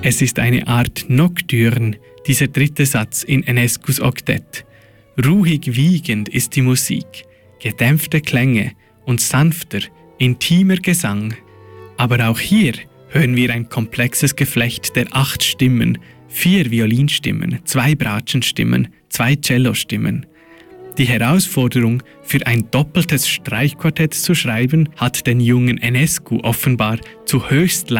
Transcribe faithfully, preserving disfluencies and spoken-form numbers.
Es ist eine Art Nocturne, dieser dritte Satz in Enescus Oktett. Ruhig wiegend ist die Musik, gedämpfte Klänge und sanfter, intimer Gesang. Aber auch hier hören wir ein komplexes Geflecht der acht Stimmen, vier Violinstimmen, zwei Bratschenstimmen, zwei Cellostimmen. Die Herausforderung, für ein doppeltes Streichquartett zu schreiben, hat den jungen Enescu offenbar zu höchst